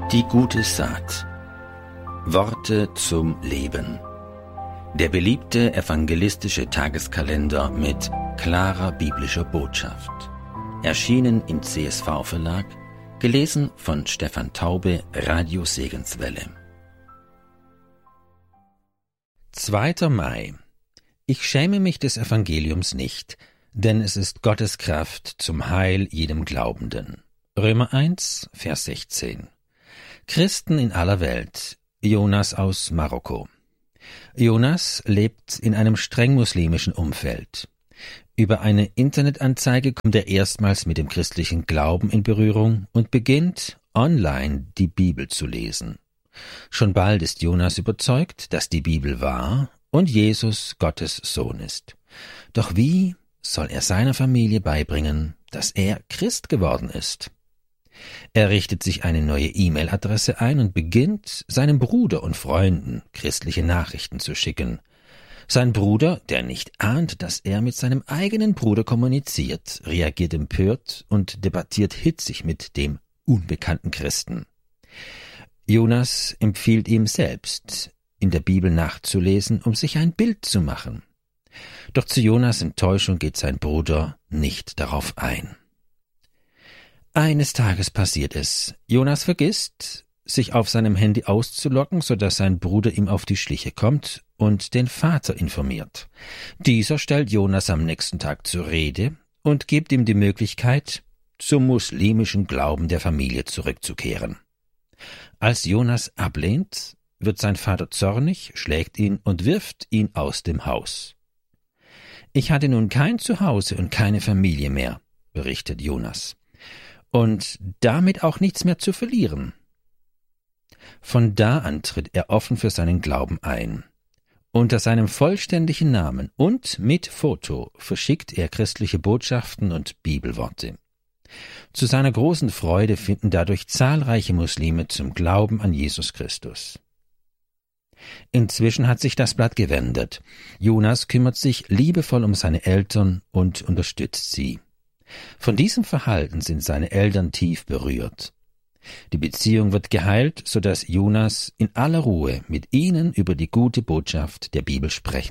Die gute Saat. Worte zum Leben. Der beliebte evangelistische Tageskalender mit klarer biblischer Botschaft. Erschienen im CSV Verlag, gelesen von Stefan Taube, Radio Segenswelle. 2. Mai. Ich schäme mich des Evangeliums nicht, denn es ist Gottes Kraft zum Heil jedem Glaubenden. Römer 1, Vers 16. Christen in aller Welt. Jonas aus Marokko. Jonas lebt in einem streng muslimischen Umfeld. Über eine Internetanzeige kommt er erstmals mit dem christlichen Glauben in Berührung und beginnt, online die Bibel zu lesen. Schon bald ist Jonas überzeugt, dass die Bibel wahr und Jesus Gottes Sohn ist. Doch wie soll er seiner Familie beibringen, dass er Christ geworden ist? Er richtet sich eine neue E-Mail-Adresse ein und beginnt, seinem Bruder und Freunden christliche Nachrichten zu schicken. Sein Bruder, der nicht ahnt, dass er mit seinem eigenen Bruder kommuniziert, reagiert empört und debattiert hitzig mit dem unbekannten Christen. Jonas empfiehlt ihm selbst, in der Bibel nachzulesen, um sich ein Bild zu machen. Doch zu Jonas' Enttäuschung geht sein Bruder nicht darauf ein. Eines Tages passiert es. Jonas vergisst, sich auf seinem Handy auszuloggen, sodass sein Bruder ihm auf die Schliche kommt und den Vater informiert. Dieser stellt Jonas am nächsten Tag zur Rede und gibt ihm die Möglichkeit, zum muslimischen Glauben der Familie zurückzukehren. Als Jonas ablehnt, wird sein Vater zornig, schlägt ihn und wirft ihn aus dem Haus. Ich hatte nun kein Zuhause und keine Familie mehr, berichtet Jonas. Und damit auch nichts mehr zu verlieren. Von da an tritt er offen für seinen Glauben ein. Unter seinem vollständigen Namen und mit Foto verschickt er christliche Botschaften und Bibelworte. Zu seiner großen Freude finden dadurch zahlreiche Muslime zum Glauben an Jesus Christus. Inzwischen hat sich das Blatt gewendet. Jonas kümmert sich liebevoll um seine Eltern und unterstützt sie. Von diesem Verhalten sind seine Eltern tief berührt. Die Beziehung wird geheilt, sodass Jonas in aller Ruhe mit ihnen über die gute Botschaft der Bibel sprechen